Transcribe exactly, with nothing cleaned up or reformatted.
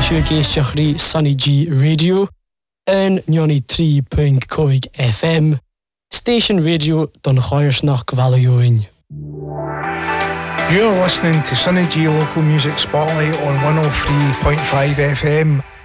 siúr géisteachrí Sunny G Radio an ninety-three point five F M, Station Radio don Choirsnach Gvalioin. You're listening to Sunny G Local Music Spotlight on one oh three point five F M.